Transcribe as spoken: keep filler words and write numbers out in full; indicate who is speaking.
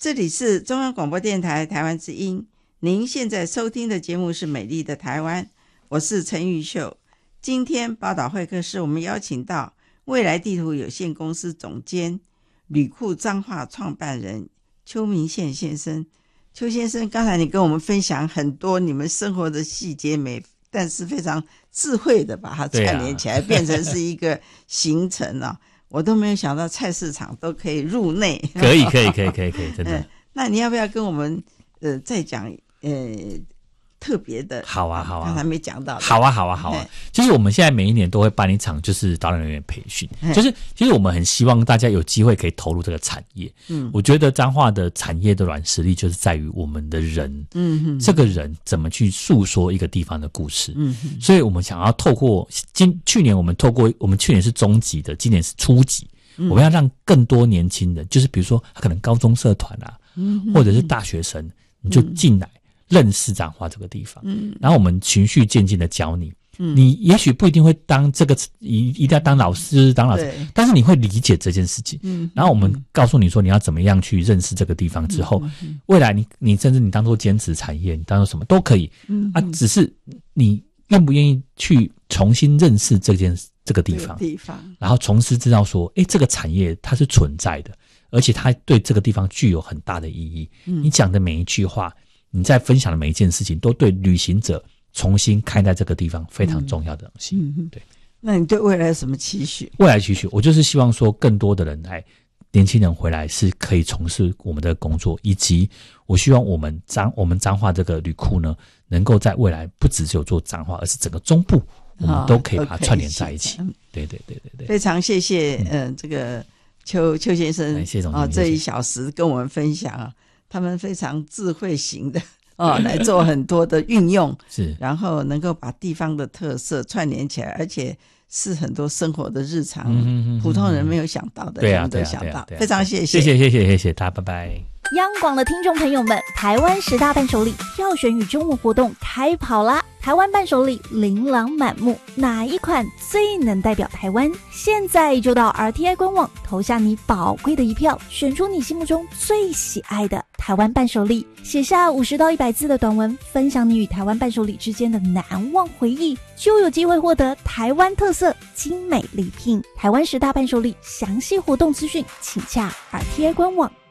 Speaker 1: 这里是中央广播电台台湾之音，您现在收听的节目是美丽的台湾，我是陈玉秀。今天宝岛会客室我们邀请到未来地图有限公司总监、旅库彰化创办人邱明宪先生。邱先生，刚才你跟我们分享很多你们生活的细节美，但是非常智慧的把它串联起来，变成是一个行程啊。我都没有想到菜市场都可以入内。
Speaker 2: 可以可以可以可以可以，真的、嗯。
Speaker 1: 那你要不要跟我们呃再讲呃特别的？
Speaker 2: 好啊好啊，
Speaker 1: 刚才没讲到的。
Speaker 2: 好啊好啊好啊。其实我们现在每一年都会办一场就是导览人员培训，就是其实我们很希望大家有机会可以投入这个产业。嗯，我觉得彰化的产业的软实力就是在于我们的人，嗯，这个人怎么去诉说一个地方的故事。嗯，所以我们想要透过今去年我们透过我们去年是中级的，今年是初级。我们要让更多年轻人，就是比如说他可能高中社团啊，嗯、或者是大学生，你就进来认识彰化这个地方，嗯、然后我们循序渐进的教你，嗯、你也许不一定会当这个一一定要当老师当老师，但是你会理解这件事情，嗯、然后我们告诉你说你要怎么样去认识这个地方之后，嗯、未来你你甚至你当做坚持产业，你当做什么都可以，嗯、啊，只是你愿不愿意去重新认识这件事。这个地方，
Speaker 1: 地方，
Speaker 2: 然后从此知道说，诶，这个产业它是存在的，而且它对这个地方具有很大的意义。嗯、你讲的每一句话，你在分享的每一件事情，都对旅行者重新看待这个地方非常重要的东西。嗯嗯、对。
Speaker 1: 那你对未来有什么期许？
Speaker 2: 未来期许，我就是希望说，更多的人来，年轻人回来是可以从事我们的工作，以及我希望我们彰我们彰化这个旅库呢，能够在未来不只是有做彰化，而是整个中部。我们都可以把它串联在一起。哦、对对对对对，
Speaker 1: 非常谢谢嗯、呃、这个邱邱先生
Speaker 2: 谢谢总
Speaker 1: 啊、哦、这一小时跟我们分享啊，他们非常智慧型的哦来做很多的运用，是，然后能够把地方的特色串联起来，而且是很多生活的日常，嗯嗯嗯普通人没有想到的，
Speaker 2: 对啊，
Speaker 1: 我们都想到，
Speaker 2: 对啊对啊对啊
Speaker 1: 非常谢
Speaker 2: 谢，谢谢谢谢谢谢大家，拜拜。
Speaker 3: 央广的听众朋友们，台湾十大伴手礼票选与周末活动开跑啦！台湾伴手礼琳琅满目，哪一款最能代表台湾？现在就到 R T I 官网投下你宝贵的一票，选出你心目中最喜爱的台湾伴手礼，写下五十到一百字的短文，分享你与台湾伴手礼之间的难忘回忆，就有机会获得台湾特色精美礼品。台湾十大伴手礼详细活动资讯，请洽 R T I 官网。